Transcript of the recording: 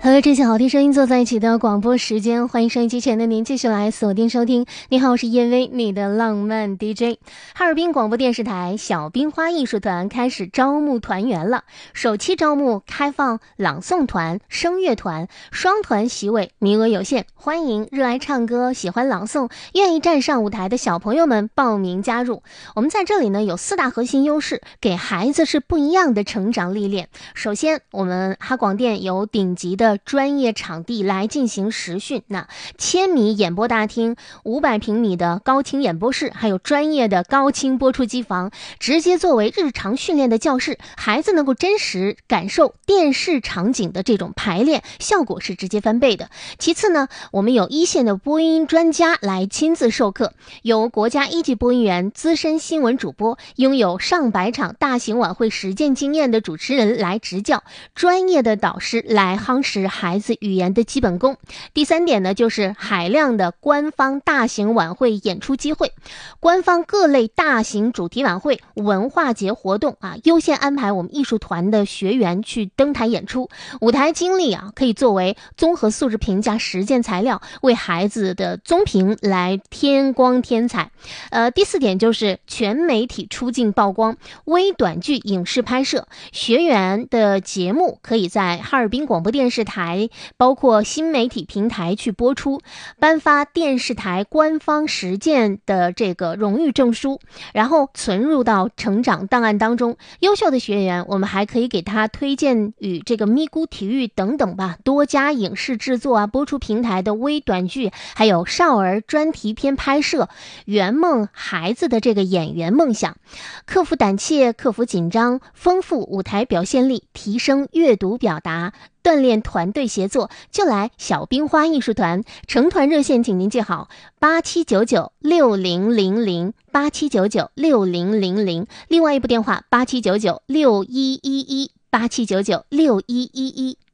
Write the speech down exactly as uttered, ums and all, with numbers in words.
和这些好听声音坐在一起的广播时间，欢迎收音机前的您继续来锁定收听。你好，我是燕薇，你的浪漫 D J。 哈尔滨广播电视台小冰花艺术团开始招募团员了，首期招募开放朗诵团、声乐团，双团席位，名额有限，欢迎热爱唱歌、喜欢朗诵、愿意站上舞台的小朋友们报名加入。我们在这里呢有四大核心优势，给孩子是不一样的成长历练。首先，我们哈广电有顶级的专业场地来进行实训，那千米演播大厅、五百平米的高清演播室，还有专业的高清播出机房，直接作为日常训练的教室，孩子能够真实感受电视场景的这种排练，效果是直接翻倍的。其次呢，我们有一线的播音专家来亲自授课，由国家一级播音员、资深新闻主播，拥有上百场大型晚会实践经验的主持人来执教，专业的导师来夯实孩子语言的基本功。第三点呢，就是海量的官方大型晚会演出机会，官方各类大型主题晚会、文化节活动啊，优先安排我们艺术团的学员去登台演出，舞台经历啊，可以作为综合素质评价实践材料，为孩子的综评来添光添彩。呃，第四点就是全媒体出镜曝光，微短剧影视拍摄，学员的节目可以在哈尔滨广播电视台包括新媒体平台去播出，颁发电视台官方实践的这个荣誉证书，然后存入到成长档案当中。优秀的学员，我们还可以给他推荐与这个咪咕体育等等吧多家影视制作啊播出平台的微短剧，还有少儿专题片拍摄，圆梦孩子的这个演员梦想，克服胆怯，克服紧张，丰富舞台表现力，提升阅读表达，锻炼团队协作，就来小冰花艺术团。成团热线请您记好八七九九六零零零八七九九六零零零，另外一部电话八七九九六一一一八七九九六一一一。